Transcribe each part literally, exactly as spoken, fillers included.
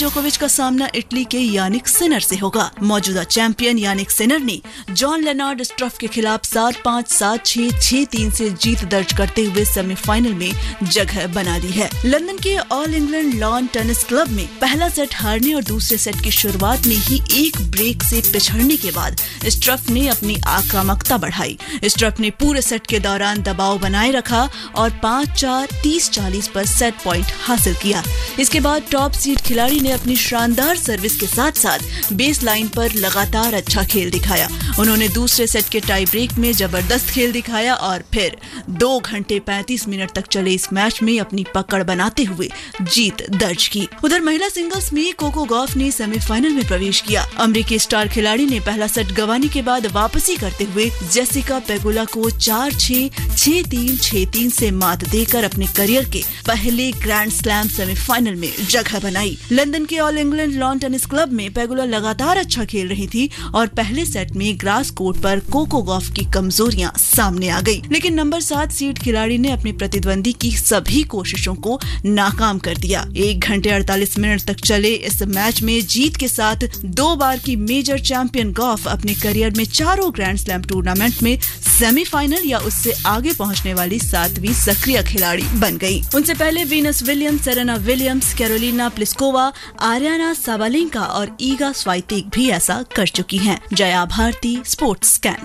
जोकोविच का सामना इटली के यानिक सिनर से होगा। मौजूदा चैंपियन यानिक सिनर ने जॉन लेनार्ड स्ट्रफ के खिलाफ सात पाँच सात छह छह तीन से जीत दर्ज करते हुए सेमीफाइनल में जगह बना ली है। लंदन के all England lawn tennis club में पहला सेट हारने और दूसरे सेट की शुरुआत में ही एक ब्रेक से पिछड़ने के बाद स्ट्रफ ने अपनी आक्रामकता बढ़ाई। स्ट्रफ ने पूरे सेट के दौरान दबाव बनाए रखा और पाँच चार तीस चालीस पर सेट पॉइंट हासिल किया। इसके बाद टॉप सीड खिलाड़ी ने अपनी शानदार सर्विस के साथ साथ बेस लाइन पर लगातार अच्छा खेल दिखाया। उन्होंने दूसरे सेट के टाई ब्रेक में जबरदस्त खेल दिखाया और फिर दो घंटे पैंतीस मिनट तक चले इस मैच में अपनी पकड़ बनाते हुए जीत दर्ज की। उधर महिला सिंगल्स में कोको गॉफ ने सेमीफाइनल में प्रवेश किया। अमेरिकी स्टार खिलाड़ी ने पहला सेट गंवाने के बाद वापसी करते हुए जेसिका पेगुला को चार छह छह तीन छह तीन से मात देकर अपने करियर के पहले ग्रैंड स्लैम सेमीफाइनल में जगह बनाई। लंदन के all England lawn tennis club में पेगुला लगातार अच्छा खेल रही थी और पहले सेट में ग्रास कोर्ट पर कोको गॉफ की कमजोरियां सामने आ गई, लेकिन नंबर सात सीड खिलाड़ी ने अपने प्रतिद्वंदी की सभी कोशिशों को नाकाम कर दिया। एक घंटे अड़तालीस मिनट तक चले इस मैच में जीत के साथ दो बार की मेजर चैंपियन गॉफ अपने करियर में चारों ग्रैंड स्लैम टूर्नामेंट में सेमीफाइनल या उससे आगे पहुंचने वाली सातवीं सक्रिय खिलाड़ी बन गई। उनसे पहले Venus Williams, Serena Williams, Karolina Pliskova, Aryna Sabalenka और ईगा स्वाइतेक भी ऐसा कर चुकी हैं। Jaya Bharti, sports scan.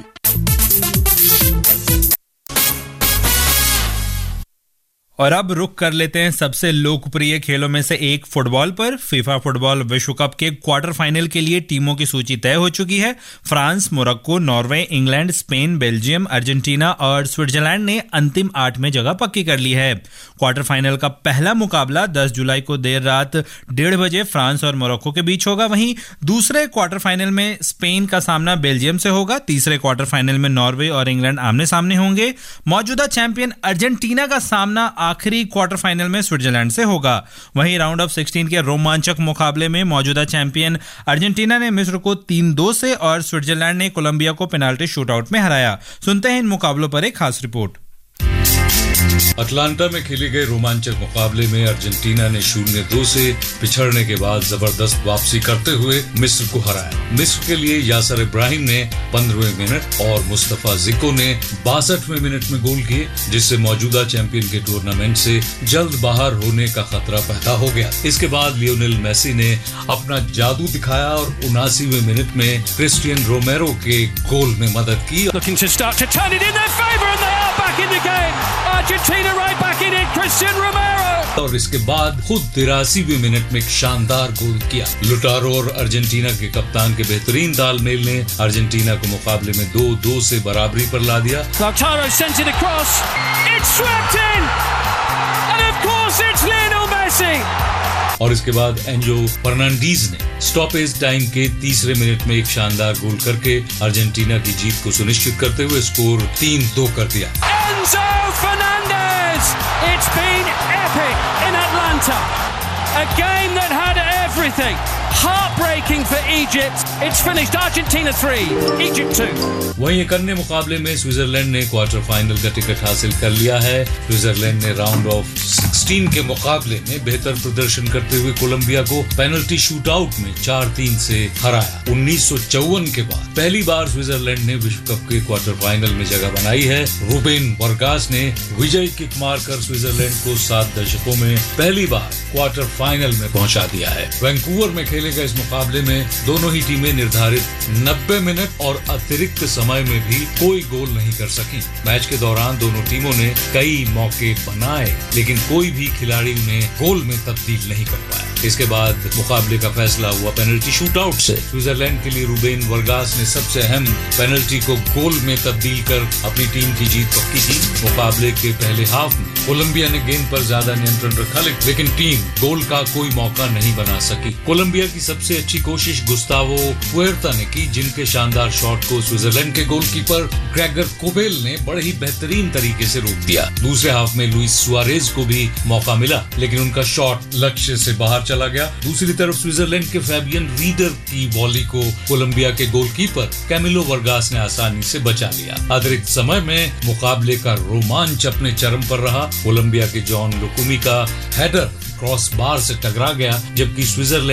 और अब रुक कर लेते हैं सबसे लोकप्रिय खेलों में से एक फुटबॉल पर। फीफा फुटबॉल विश्व कप के क्वार्टर फाइनल के लिए टीमों की सूची तय हो चुकी है। France, Morocco, Norway, England, Spain, Belgium, Argentina और स्विट्जरलैंड ने अंतिम आठ में जगह पक्की कर ली है। क्वार्टर फाइनल का पहला मुकाबला दस जुलाई को देर रात डेढ़ बजे फ्रांस और मोरक्को के बीच होगा। वहीं दूसरे क्वार्टर फाइनल में स्पेन का सामना बेल्जियम से होगा। तीसरे क्वार्टर फाइनल में नॉर्वे और इंग्लैंड आमने सामने होंगे। मौजूदा चैंपियन अर्जेंटीना का सामना आखिरी क्वार्टर फाइनल में स्विट्जरलैंड से होगा। वहीं राउंड ऑफ सिक्सटीन के रोमांचक मुकाबले में मौजूदा चैंपियन अर्जेंटीना ने मिस्र को तीन दो से और स्विट्जरलैंड ने कोलंबिया को पेनाल्टी शूटआउट में हराया। सुनते हैं इन मुकाबलों पर एक खास रिपोर्ट। अटलांटा में खेले गए रोमांचक मुकाबले में अर्जेंटीना ने शून्य दो से पिछड़ने के बाद जबरदस्त वापसी करते हुए मिस्र को हराया। मिस्र के लिए यासर इब्राहिम ने पंद्रहवें मिनट और मुस्तफा जिको ने बासठवें मिनट में गोल किए, जिससे मौजूदा चैंपियन के टूर्नामेंट से जल्द बाहर होने का खतरा पैदा हो गया। इसके बाद लियोनेल मेसी ने अपना जादू दिखाया और उनासीवें मिनट में क्रिस्टियन रोमेरो के गोल में मदद की। Argentina right back in it, Christian Romero. और इसके बाद खुद तिरासीवें मिनट में एक शानदार गोल किया। लुटारो और अर्जेंटीना के कप्तान के बेहतरीन तालमेल ने अर्जेंटीना को मुकाबले में दो दो से बराबरी पर ला दिया। Lautaro sent it across, it's swept in, and of course it's Lionel Messi. और इसके बाद एंजो फर्नांडीज ने स्टॉपेज टाइम के तीसरे मिनट में एक शानदार गोल करके अर्जेंटीना की जीत को सुनिश्चित करते हुए स्कोर तीन दो कर दिया। Enzo Fernandez, it's been epic in Atlanta, a game that had everything. Heartbreaking for Egypt. It's finished Argentina three, Egypt two. वहीं एक अन्य मुकाबले में स्विट्जरलैंड ने क्वार्टर फाइनल का टिकट हासिल कर लिया है। स्विट्जरलैंड ने राउंड ऑफ सिक्सटीन के मुकाबले में बेहतर प्रदर्शन करते हुए कोलंबिया को पेनल्टी शूटआउट में चार तीन से हराया। उन्नीस सौ चौवन के बाद पहली बार स्विट्जरलैंड ने विश्व कप के क्वार्टर फाइनल में जगह बनाई है। रूबेन वर्गास ने विजयी किक मारकर स्विट्जरलैंड को सात दशकों में पहली बार क्वार्टर फाइनल में पहुंचा दिया है। वैंकूवर में खेले गए इस मुकाबले में दोनों ही टीमें निर्धारित नब्बे मिनट और अतिरिक्त समय में भी कोई गोल नहीं कर सकी। मैच के दौरान दोनों टीमों ने कई मौके बनाए, लेकिन कोई भी खिलाड़ी उन्हें गोल में तब्दील नहीं कर पाया। इसके बाद मुकाबले का फैसला हुआ पेनल्टी शूटआउट से। स्विट्जरलैंड के लिए रूबेन वर्गास ने सबसे अहम पेनल्टी को गोल में तब्दील कर अपनी टीम की जीत पक्की की। मुकाबले के पहले हाफ में कोलंबिया ने गेंद पर ज्यादा नियंत्रण रखा, लेकिन टीम गोल का कोई मौका नहीं बना सकी। कोलंबिया की सबसे अच्छी कोशिश गुस्तावो पुएर्ता ने की, जिनके शानदार शॉट को स्विट्जरलैंड के गोलकीपर ग्रेगर कोबेल ने बड़े ही बेहतरीन तरीके से रोक दिया। दूसरे हाफ में लुइस सुआरेज को भी मौका मिला, लेकिन उनका शॉट लक्ष्य से बाहर चला गया। दूसरी तरफ स्विट्जरलैंड के फैबियन रीडर की वॉली को कोलंबिया के गोलकीपर कैमिलो वर्गास ने आसानी से बचा लिया। अतिरिक्त समय में मुकाबले का रोमांच अपने चरम पर रहा। कोलंबिया के जॉन लुकुमी का हेडर क्रॉस बार से टकरा गया, जबकि स्विट्जरलैंड